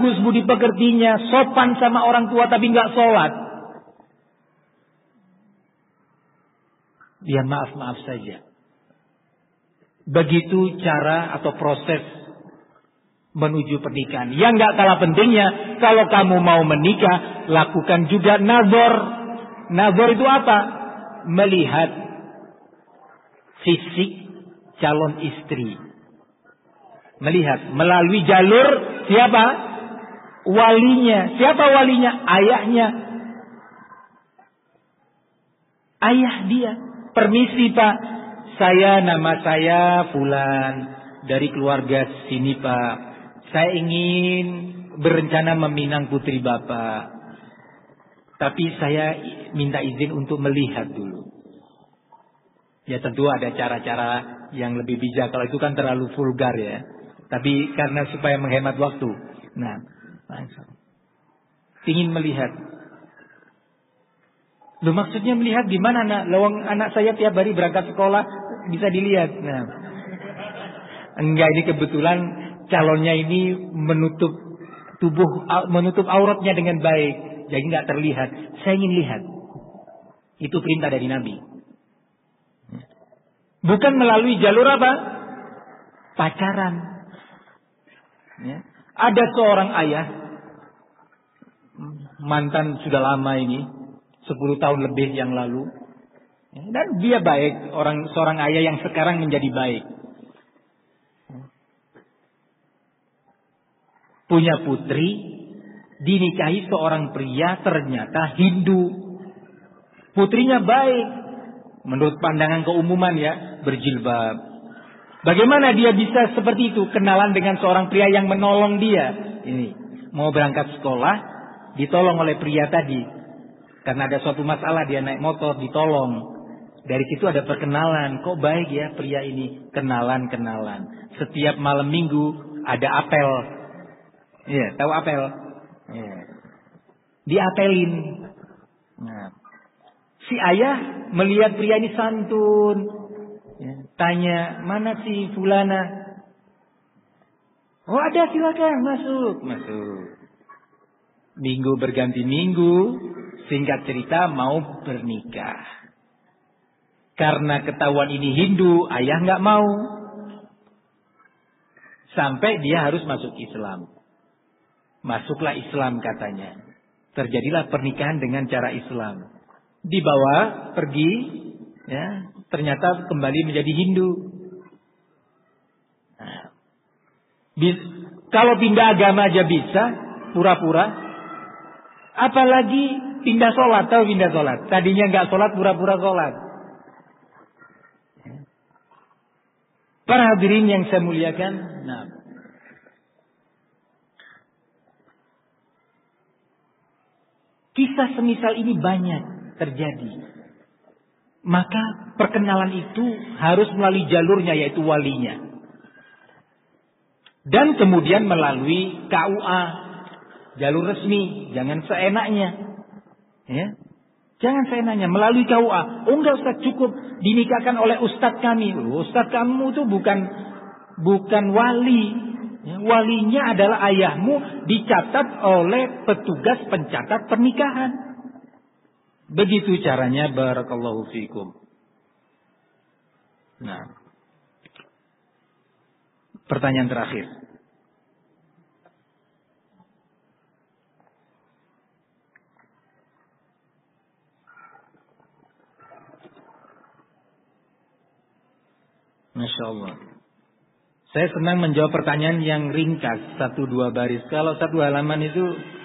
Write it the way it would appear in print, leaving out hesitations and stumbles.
bagus budi pekertinya, sopan sama orang tua tapi nggak sholat, dia maaf-maaf saja. Begitu cara atau proses menuju pernikahan. Yang nggak kalah pentingnya, kalau kamu mau menikah, lakukan juga nazar. Nazar itu apa? Melihat fisik calon istri. Melihat melalui jalur siapa? Walinya. Siapa walinya? Ayahnya. Ayah dia. Permisi Pak, nama saya Fulan, dari keluarga sini Pak. Saya ingin berencana meminang putri Bapak. Tapi saya minta izin untuk melihat dulu. Ya tentu ada cara-cara yang lebih bijak. Kalau itu kan terlalu vulgar ya. Tapi karena supaya menghemat waktu. Nah, langsung. Ingin melihat. Loh maksudnya melihat di mana nak? Lawang anak saya tiap hari berangkat sekolah bisa dilihat. Nah, enggak, ini kebetulan calonnya ini menutup menutup auratnya dengan baik. Jadi nggak terlihat. Saya ingin lihat. Itu perintah dari Nabi. Bukan melalui jalur apa? Pacaran. Ya. Ada seorang ayah, mantan sudah lama ini, 10 tahun lebih yang lalu, dan dia baik, seorang ayah yang sekarang menjadi baik. Punya putri, dinikahi seorang pria ternyata Hindu. Putrinya baik, menurut pandangan keumuman ya, berjilbab. Bagaimana dia bisa seperti itu? Kenalan dengan seorang pria yang menolong dia. Ini mau berangkat sekolah, ditolong oleh pria tadi. Karena ada suatu masalah, dia naik motor, ditolong. Dari situ ada perkenalan. Kok baik ya pria ini? Kenalan. Setiap malam minggu ada apel. Iya, tahu apel? Iya. Diapelin. Nah, si ayah melihat pria ini santun. Ya, tanya, mana si Fulana? Oh ada, silakan masuk. Minggu berganti minggu, singkat cerita mau bernikah. Karena ketahuan ini Hindu, ayah nggak mau. Sampai dia harus masuk Islam. Masuklah Islam katanya. Terjadilah pernikahan dengan cara Islam. Dibawa pergi, ya. Ternyata kembali menjadi Hindu. Nah, kalau pindah agama aja bisa, pura-pura. Apalagi pindah sholat, tahu pindah sholat. Tadinya nggak sholat, pura-pura sholat. Para hadirin yang saya muliakan, nah, kisah semisal ini banyak terjadi. Maka perkenalan itu harus melalui jalurnya, yaitu walinya. Dan kemudian melalui KUA, jalur resmi, jangan seenaknya. Ya. Jangan seenaknya, melalui KUA. Oh enggak Ustaz, cukup dinikahkan oleh Ustadz kami. Ustadz kamu itu bukan wali. Ya, walinya adalah ayahmu, dicatat oleh petugas pencatat pernikahan. Begitu caranya, barakallahu fikum. Nah, pertanyaan terakhir. Masya Allah. Saya senang menjawab pertanyaan yang ringkas, 1-2 baris. Kalau 1 halaman itu